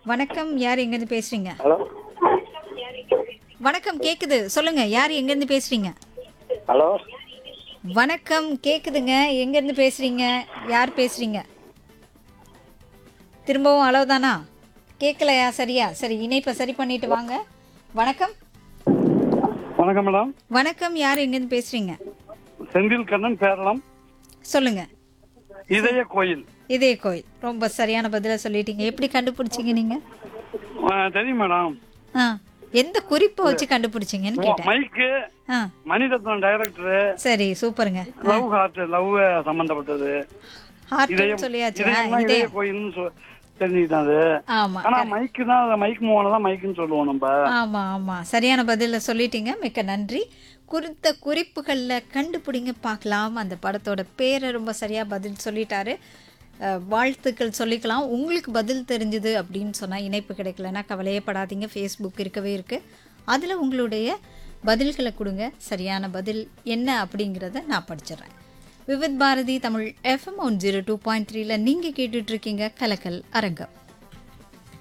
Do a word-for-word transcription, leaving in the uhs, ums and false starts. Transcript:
வணக்கம். யார் எங்கேருந்து பேசுறீங்க? ஹலோ வணக்கம் கேக்குது. சொல்லுங்க. யார் எங்கேருந்து பேசுறீங்க? ஹலோ வணக்கம் கேக்குதுங்க. எங்கேருந்து பேசுறீங்க? யார் பேசுறீங்க? திரும்பவும் அளவுதானா? கேட்கலையா சரியா? சரி, இணைப்பை சரி பண்ணிட்டு வாங்க. வணக்கம். வணக்கம் மேடம். வணக்கம். யார் எங்கேருந்து பேசுறீங்க? செந்தில் கண்ணன் பேரளம் சொல்லுங்க. இதய கோயில். இதே கோயில். ரொம்ப சரியான பதிலை சொல்லிட்டீங்க. எப்படி கண்டுபிடிச்சீங்க நீங்க? ஆ, தெரியும் மேடம். ஆ, எந்த குறிப்பை வச்சு கண்டுபிடிச்சீங்கன்னு கேட்டேன். மைக்கு ஆ, மணிரத்னம் டைரக்டர். சரி, சூப்பருங்க. லவ் ஹார்ட் லவ் சம்பந்தப்பட்டது. ஹார்ட்னு இதயம் சொல்லியாச்சு. ஆ, இதயம்னா இதய இதயம். கோயில்னு சொ- தெரிஞ்சுக்கிட்டேன் அது. ஆமா ஆனா மைக்கு தான் மைக் மூலம் தான் மைக்குன்னு சொல்லுவோம் நம்ம. ஆமா ஆமா சரியான பதில சொல்லிட்டீங்க. மிக்க நன்றி. குறித்த குறிப்புகளில் கண்டுபிடிங்க பார்க்கலாம். அந்த படத்தோட பேரை ரொம்ப சரியாக பதில் சொல்லிட்டாரு. அஹ், வாழ்த்துக்கள் சொல்லிக்கலாம். உங்களுக்கு பதில் தெரிஞ்சுது அப்படின்னு சொன்னால் இணைப்பு கிடைக்கலன்னா கவலையே படாதீங்க. ஃபேஸ்புக் இருக்கவே இருக்குது. அதில் உங்களுடைய பதில்களை கொடுங்க. சரியான பதில் என்ன அப்படிங்கிறத நான் படிச்சிடுறேன். Vividh Bharathi Tamil FM one zero two point த்ரீல நீங்கள் கேட்டுட்ருக்கீங்க கலக்கல் அரங்கம்.